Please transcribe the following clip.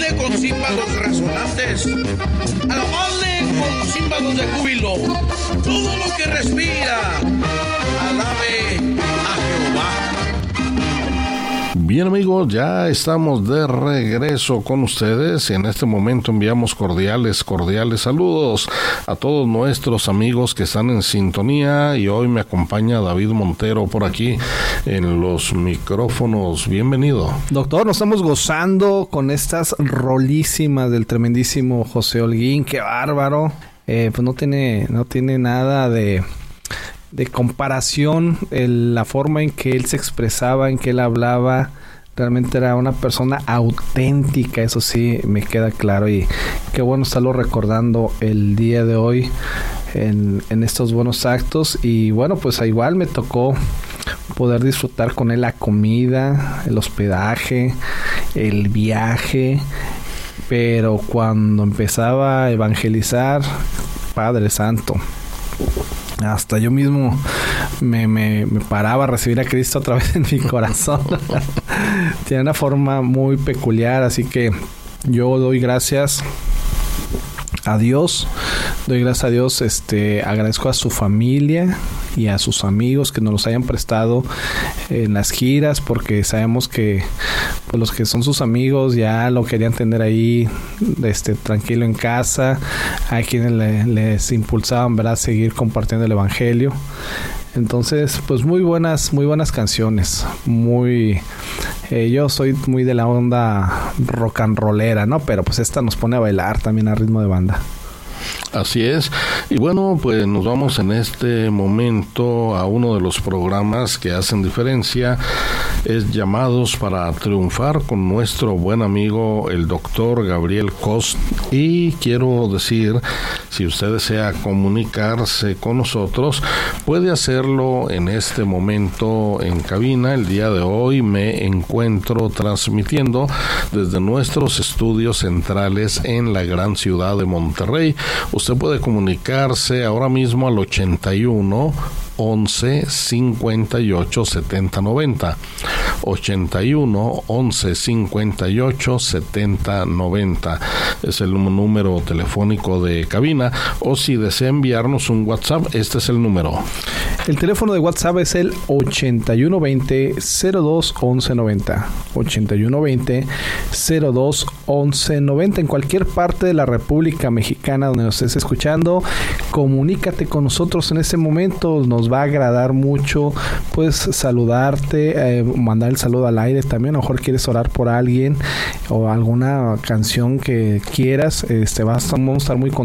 con címbalos resonantes, alabarle con címbalos de júbilo. Todo lo que respira, alabe a Jehová. Bien amigos, ya estamos de regreso con ustedes y en este momento enviamos cordiales saludos a todos nuestros amigos que están en sintonía y hoy me acompaña David Montero por aquí en los micrófonos. Bienvenido. Doctor, nos estamos gozando con estas rolísimas del tremendísimo José Holguín, qué bárbaro. Pues no tiene nada de comparación, la forma en que él se expresaba, en que él hablaba, realmente era una persona auténtica, eso sí me queda claro y qué bueno estarlo recordando el día de hoy en estos buenos actos. Y bueno, pues igual me tocó poder disfrutar con él la comida, el hospedaje, el viaje, pero cuando empezaba a evangelizar, Padre Santo, hasta yo mismo me paraba a recibir a Cristo otra vez en mi corazón. Tiene una forma muy peculiar, así que yo doy gracias a Dios. Agradezco a su familia y a sus amigos que nos los hayan prestado en las giras, porque sabemos que pues, los que son sus amigos ya lo querían tener ahí tranquilo en casa. Hay quienes les impulsaban, ¿verdad?, seguir compartiendo el evangelio. Entonces, pues muy buenas canciones. Yo soy muy de la onda rock and rollera, ¿no? Pero pues esta nos pone a bailar también a ritmo de banda. Así es. Y bueno, pues nos vamos en este momento a uno de los programas que hacen diferencia. Es Llamados para Triunfar con nuestro buen amigo el doctor Gabriel Cost. Y quiero decir, si usted desea comunicarse con nosotros, puede hacerlo en este momento en cabina. El día de hoy me encuentro transmitiendo desde nuestros estudios centrales en la gran ciudad de Monterrey. Usted puede comunicarse ahora mismo al 81 11 58 70 90. 81 11 58 70 90 es el número telefónico de cabina, o si desea enviarnos un WhatsApp, este es el número. El teléfono de WhatsApp es el 81 20 02 11 90. 81 20 02 11 90. En cualquier parte de la República Mexicana donde nos estés escuchando, comunícate con nosotros en este momento. Nos va a agradar mucho pues saludarte, mandar el saludo al aire también. A lo mejor quieres orar por alguien o alguna canción que quieras, vamos a estar muy contentos